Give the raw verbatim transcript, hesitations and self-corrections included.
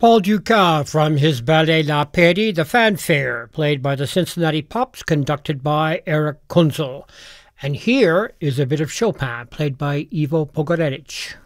Paul Dukas from his ballet La Peri, The Fanfare, played by the Cincinnati Pops, conducted by Eric Kunzel. And here is a bit of Chopin, played by Ivo Pogorevic.